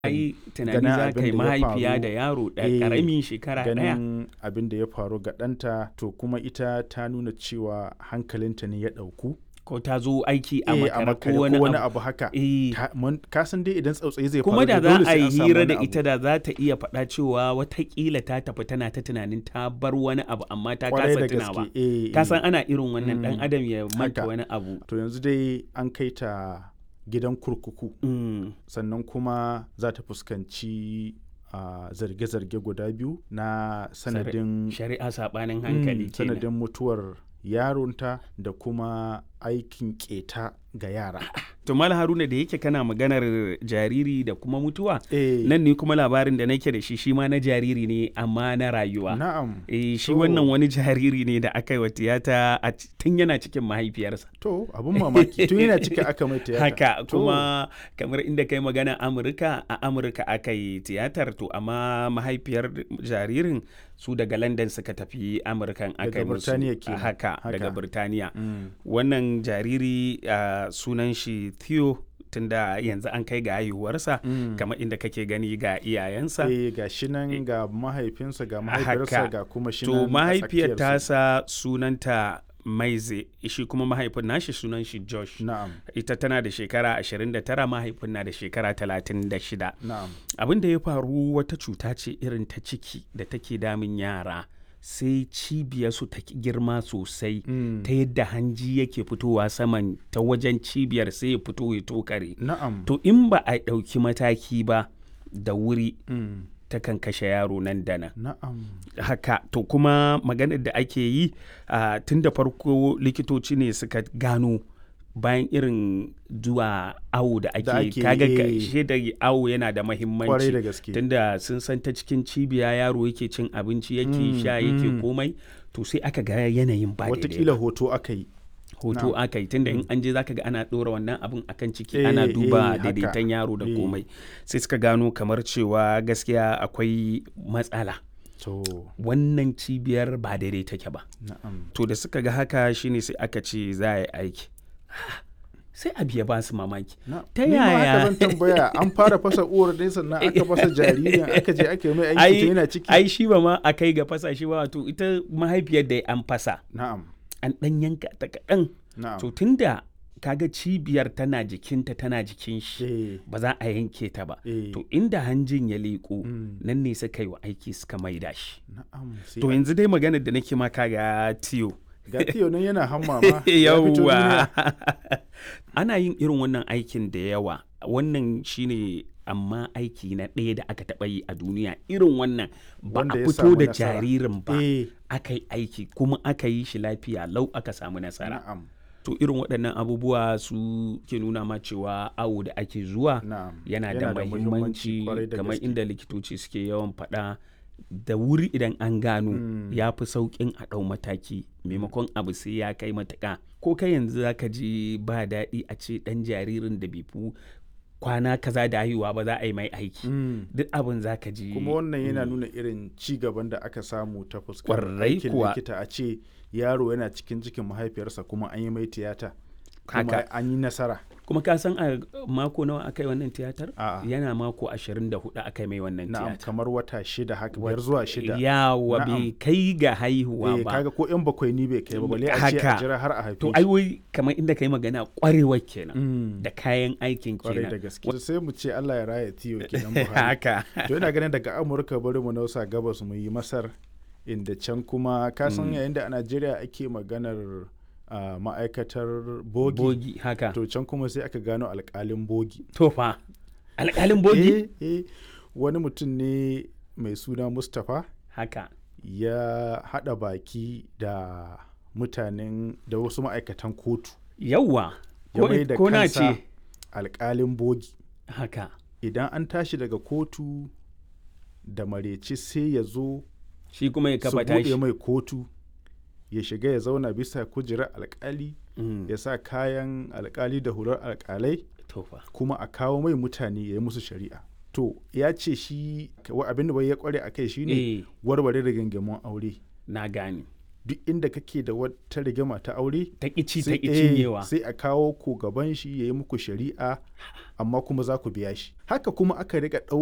ai tunani ganin za ka yi abin da ya mahaifiya faru, da yaro da eh, ƙaramin shekara ɗaya. ganin abin da ya faru ga ɗanta, to kuma ita ta nuna cewa hankalinta ne ya ɗauku. Ko ta zo aiki a A makare makare ko wani abu. abu haka. Eh, Ka san dai idan tsautsayi zai kuma faru da dole za a sai yi an samu hira wani da abu. ita da za ta iya faɗa cewa watakila ta tafi tana ta tunanin ta bar wani abu amma ta Kwarai kasa da tunawa. gaske. Eh, Ka eh. san ana irin wannan ɗan adam ya manta Haka. wani abu. To yanzu dai an kai ta gidan kurkuku, Mm. sannan kuma za ta fuskanci zarge-zarge guda biyu na sanadin Shari'a saɓanin hankali kenan. sanadin mutuwar yaronta da kuma aikin keta ga yara. To Malam Haruna, da yake kana maganar jariri da kuma mutuwa, Eh, nan ne kuma labarin da nake da shi ma na jariri ne amma na rayuwa. na'am. Shi To. wannan wani jariri ne da aka yi wa tiyata tun yana cikin mahaifiyarsa. To, abin mamaki tun yana cika aka mai tiyata. Haka To, kuma kamar inda kai magana Amurka, a Amurka aka yi tiyatar, to amma mahaifiyar jaririn su daga London suka tafi Amurkan aka Daga yi musu. Birtaniya kenan. Haka, daga Haka. Birtaniya. mm, Wannan jariri sunan shi Theo, tunda yanzu an kai ga haihuwarsa, mm. kamar inda kake gani ga iyayensa. ga shi nan ga mahaifinsa ga mahaifiyarsa Haka. ga kuma shi To nan a mahaifiyar tsakiyarsu. tasa sunanta Maize, shi kuma mahaifin nashi sunan shi Josh. Na'am, Ita tana da shekara 29, mahaifin na da shekara 36. na'am. Abin da ya faru wata cuta ce irin ta ciki da take damun yara, sai cibiyarsu ta ki girma sosai, Mm. ta yadda hanji yake fitowa saman ta wajen cibiyar sai ya fito ya tokare. Na'am. To in ba a ɗauki mataki ba da wuri, Mm. takan kashe yaro nan da nan. Na'am. Haka, to kuma maganar da ake yi tun da farko likitoci ne suka gano, bayan irin zuwa awo da ake kaga shi da awo yana da Kwarai da mahimmanci, gaske. tunda sun san ta cikin cibiya yaro yake cin abinci yake sha yake komai, to sai aka ga yanayin ba daidai Watakila ba. hoto aka yi. Hoto aka yi, tunda in an je zaka ga ana ɗora wannan abin akan ciki, ana Eh, duba haka. daidaiton yaro da Eh. komai, sai suka gano kamar cewa gaskiya akwai matsala, To, wannan cibiyar ba daidai take ba. na'am. To da suka ga haka shine sai aka ce za a yi aiki. Sai abu ya ba su mamaki. Ta Ni ma haka yaya? zan tambaya, an fara fasa uwar ne sannan aka fasa jaririn aka je aka yi mai aiki tun yana ciki. Ai shi ba ma a kai ga fasa shi ba, to ita mahaifiyar da an fasa, Na'am. an ɗan yanka ta kaɗan. Na'am. To tunda kaga cibiyar tana jikinta tana jikin shi, Eh, ba za a yanke ta ba. eh, To inda hanjin ya leƙo, mm, nan ne suka yi wa aiki suka maida shi. na'am. Sai To yanzu dai maganar da nake maka ga Tiyo. ga Theo nan yana hamma ma. Ya fito Yawwa. duniya. Ana yin irin wannan aikin da yawa. Wannan shine amma aiki na ɗaya da aka taɓa yi a duniya irin wannan, ba Wanda a ya fito samu da nasara. jaririn ba, Eh, aka yi aiki kuma aka yi shi lafiya lau, aka samu nasara. na'am. To irin waɗannan abubuwa su ke nuna ma cewa awo da ake zuwa Na'am. yana da mahimmanci, kwarai da kamar gaske. inda likitoci suke yawan faɗa, da wuri idan an gano ya fi sauƙin a ɗau mataki maimakon abu sai ya kai matuƙa. Ko kai yanzu za ka ji ba daɗi a ce ɗan jaririn da bai fi kwana kaza da haihuwa ba za a yi mai aiki. Mm. Duk abin za ka ji. Kuma wannan yana nuna irin ci gaban da aka samu ta fuskar Kwarai aikin kuwa. likita, a ce yaro yana cikin cikin mahaifiyarsa kuma an yi mai tiyata. Kuma Haka. an yi nasara. Kuma ka san a mako nawa aka yi wannan tiyatar? A'a. Yana mako 24 aka yi mai wannan Na'am, tiyatar. kamar wata shida haka, 5 zuwa 6. Yawa Na'am. bai kai ga haihuwa Eh, ba. kaga ko yan bakwai ni bai kai ba, balle a ce Haka. a jira har a haife To shi. ai wai kamar inda kai magana kwarewar kenan Mm. da kayan aikin Kwarai da kenan. gaske. Sai mu ce Allah ya raya Theo kenan Buhari. Haka. To ina ganin daga Amurka bari mu nausa gabas mu yi Masar, inda can kuma ka san yayin da a Najeriya ake maganar ma'aikatar bogi. Bogi haka. To can kuma sai aka gano alƙalin bogi. To fa alƙalin bogi? Wani mutum ne mai suna Mustapha Haka. ya haɗa baki da mutanen da wasu ma'aikatan kotu. Yawwa. Ya mai da Ko na kansa ce. alƙalin bogi. Haka. Idan an tashi daga kotu da mareci sai ya zo Shi kuma ya su kafa buɗe tashi. mai kotu, ya shiga ya zauna bisa kujerar alƙali, Mm. ya sa kayan alƙali da hular alƙalai, To fa. kuma a kawo mai mutane ya yi musu shari'a. To ya ce shi abin da bai ya kware a kai shine Eh, warware rigingimun aure. na gane. duk inda kake da wata rigima ta aure ta ƙici ta cinyewa sai a kawo ku gaban shi ya yi muku shari'a amma kuma za ku biya shi haka kuma aka riƙa